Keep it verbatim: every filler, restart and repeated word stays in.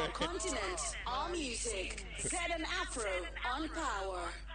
Our continent, our music. Z and Afro on Power.